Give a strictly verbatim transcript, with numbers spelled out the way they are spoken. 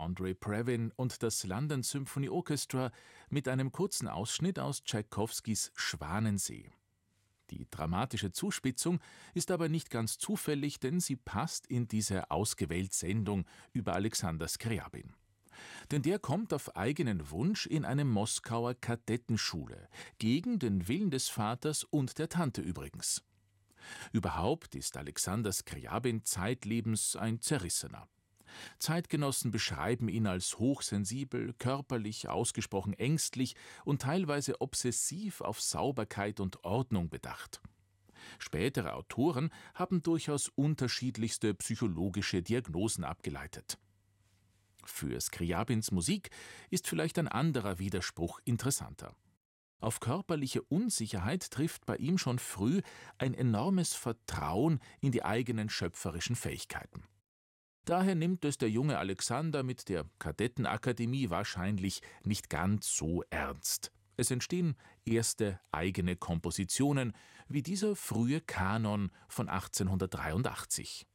Andre Previn und das London Symphony Orchestra mit einem kurzen Ausschnitt aus Tschaikowskis Schwanensee. Die dramatische Zuspitzung ist aber nicht ganz zufällig, denn sie passt in diese Ausgewählt-Sendung über Alexander Skriabin. Denn der kommt auf eigenen Wunsch in eine Moskauer Kadettenschule, gegen den Willen des Vaters und der Tante übrigens. Überhaupt ist Alexander Skriabin zeitlebens ein Zerrissener. Zeitgenossen beschreiben ihn als hochsensibel, körperlich, ausgesprochen ängstlich und teilweise obsessiv auf Sauberkeit und Ordnung bedacht. Spätere Autoren haben durchaus unterschiedlichste psychologische Diagnosen abgeleitet. Für Skriabins Musik ist vielleicht ein anderer Widerspruch interessanter. Auf körperliche Unsicherheit trifft bei ihm schon früh ein enormes Vertrauen in die eigenen schöpferischen Fähigkeiten. Daher nimmt es der junge Alexander mit der Kadettenakademie wahrscheinlich nicht ganz so ernst. Es entstehen erste eigene Kompositionen, wie dieser frühe Kanon von achtzehnhundertdreiundachtzig.